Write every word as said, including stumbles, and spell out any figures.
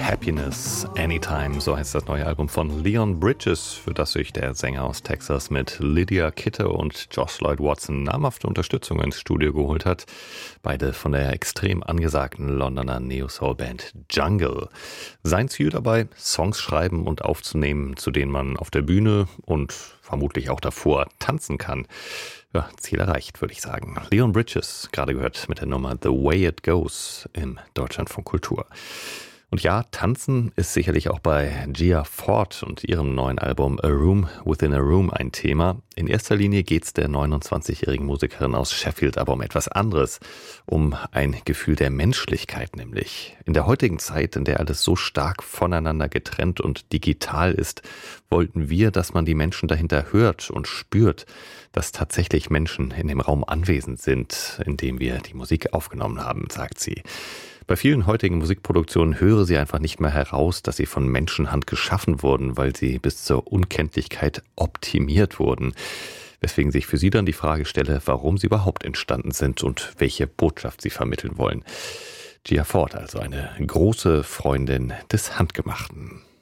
Happiness Anytime, so heißt das neue Album von Leon Bridges, für das sich der Sänger aus Texas mit Lydia Kidder und Josh Lloyd Watson namhafte Unterstützung ins Studio geholt hat. Beide von der extrem angesagten Londoner Neo-Soul-Band Jungle. Sein Ziel dabei, Songs schreiben und aufzunehmen, zu denen man auf der Bühne und vermutlich auch davor tanzen kann. Ja, Ziel erreicht, würde ich sagen. Leon Bridges, gerade gehört mit der Nummer The Way It Goes im Deutschlandfunk Kultur. Und ja, Tanzen ist sicherlich auch bei Gia Ford und ihrem neuen Album A Room Within a Room ein Thema. In erster Linie geht es der neunundzwanzigjährigen Musikerin aus Sheffield aber um etwas anderes, um ein Gefühl der Menschlichkeit nämlich. In der heutigen Zeit, in der alles so stark voneinander getrennt und digital ist, wollten wir, dass man die Menschen dahinter hört und spürt, dass tatsächlich Menschen in dem Raum anwesend sind, in dem wir die Musik aufgenommen haben, sagt sie. Bei vielen heutigen Musikproduktionen höre sie einfach nicht mehr heraus, dass sie von Menschenhand geschaffen wurden, weil sie bis zur Unkenntlichkeit optimiert wurden. Weswegen sich für sie dann die Frage stelle, warum sie überhaupt entstanden sind und welche Botschaft sie vermitteln wollen. Gia Ford, also eine große Freundin des Handgemachten.